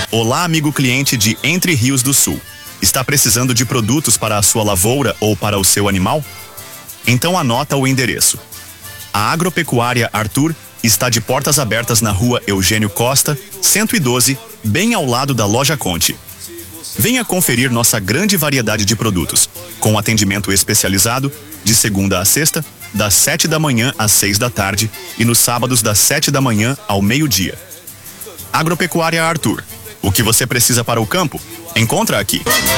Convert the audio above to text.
Olá, amigo cliente de Entre Rios do Sul. Está precisando de produtos para a sua lavoura ou para o seu animal? Então anota o endereço. A Agropecuária Arthur está de portas abertas na rua Eugênio Costa, 112, bem ao lado da Loja Conte. Venha conferir nossa grande variedade de produtos, com atendimento especializado, de segunda a sexta, das 7 da manhã às 6 da tarde e nos sábados das 7 da manhã ao meio-dia. Agropecuária Arthur. O que você precisa para o campo, encontra aqui.